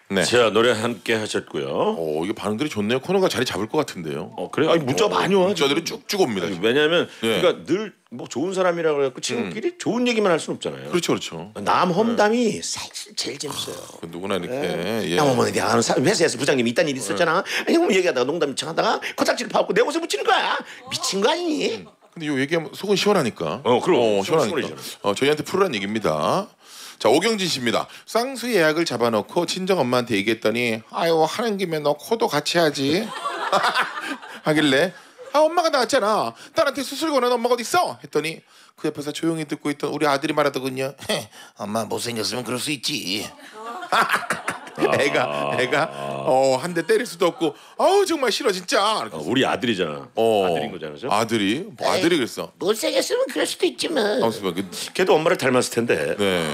네. 자, 노래 함께 하셨고요. 이게 반응들이 좋네요. 코너가 자리 잡을 것 같은데요. 그래요? 아니, 문자가 많이 와. 문자들이 쭉쭉 옵니다. 아니, 왜냐하면 네. 그러니까 늘 뭐 좋은 사람이라고 그래갖고 친구끼리 좋은 얘기만 할 수는 없잖아요. 그렇죠. 남 험담이 사실 제일 재밌어요. 누구나 이렇게. 예. 형 어머니 내가 아는 회사에서 부장님이 이딴 일이 있었잖아. 형 얘기하다가 농담 척하다가 코딱지를 파갖고 내 옷에 묻히는 거야. 미친 거 아니니? 근데 요 얘기하면 속은 시원하니까. 그럼 시원하니까. 저희한테 풀으란 얘기입니다. 자, 오경진 씨입니다. 쌍수 예약을 잡아놓고 친정 엄마한테 얘기했더니 아유 하는 김에 너 코도 같이 하지 하길래 엄마가 나왔잖아. 딸한테 수술 권한 엄마가 어디 있어? 했더니 그 옆에서 조용히 듣고 있던 우리 아들이 말하더군요. 엄마 못생겼으면 그럴 수 있지. 애가 한 대 때릴 수도 없고 정말 싫어 진짜. 우리 아들이잖아. 아들인 거잖아. 아들이? 아들이 그랬어. 못생겼으면 그럴 수도 있지만. 그 걔도 엄마를 닮았을 텐데. 네.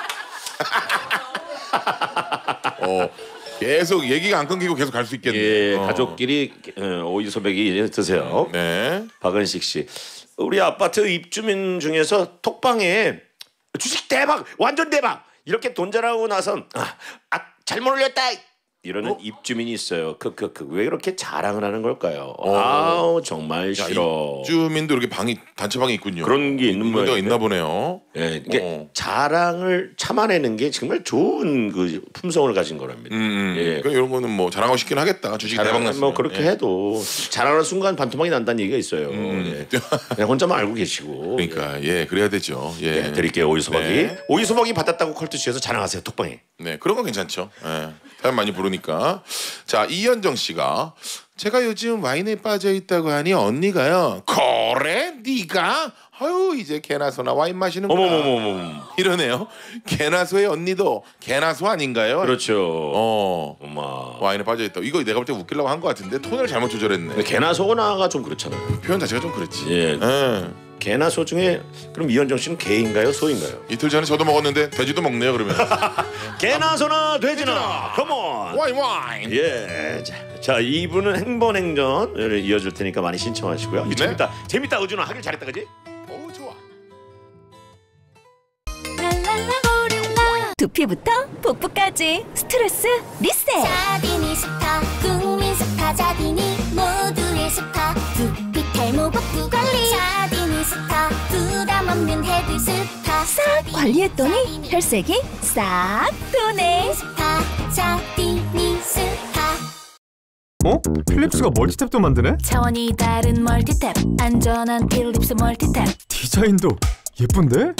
계속 얘기가 안 끊기고 계속 갈 수 있겠네요. 예, 가족끼리 오이소백이 드세요. 네. 박은식 씨, 우리 아파트 입주민 중에서 톡방에 주식 대박, 완전 대박 이렇게 돈 자랑하고 나선 잘못 올렸다 이러는 입주민이 있어요. 왜 그렇게 자랑을 하는 걸까요? 정말 싫어. 입주민도 이렇게 단체방이 있군요. 그런 게 있는 문제가 모양이네. 있나 보네요. 예, 이게 자랑을 참아내는 게 정말 좋은 그 품성을 가진 거랍니다. 그러니까 이런 거는 뭐 자랑하고 싶긴 하겠다. 주식 대박 났으면. 뭐 그렇게 해도 자랑하는 순간 반토막이 난다는 얘기가 있어요. 예. 그냥 혼자만 알고 계시고. 그러니까 그래야 되죠. 예. 드릴게요 오이소박이. 네. 오이소박이 받았다고 컬투시에서 자랑하세요 톡방에. 네, 그런 건 괜찮죠. 사연 많이 부르니까. 자, 이현정 씨가 제가 요즘 와인에 빠져 있다고 하니 언니가요. 그래, 네가? 이제 개나 소나 와인 마시는구나. 어머머머머. 이러네요. 개나 소의 언니도 개나 소 아닌가요? 그렇죠. 엄마. 와인에 빠져 있다. 이거 내가 볼 때 웃기려고 한 것 같은데 톤을 잘못 조절했네. 개나 소나가 좀 그렇잖아요. 표현 자체가 좀 그렇지. 예. 개나 소 중에 그럼 이현정 씨는 개인가요, 소인가요? 이틀 전에 저도 먹었는데 돼지도 먹네요, 그러면. 개나 소나 돼지나. 컴온. 와인. 예. 자, 이분은 행본행전을 이어줄 테니까 많이 신청하시고요. 네? 재밌다 의준아 하길 잘했다 그지? 좋아. 두피부터 복부까지 스트레스 리셋. 자디니 스파 국민 스파 자디니 모두의 스파 두피 탈모 복구 관리 자디니 스파 부담 없는 헤드 스파 싹 관리했더니 혈색이 싹 도네. 스파 자디니 스파. 필립스가 멀티탭도 만드네? 차원이 다른 멀티탭 안전한 필립스 멀티탭 디자인도 예쁜데?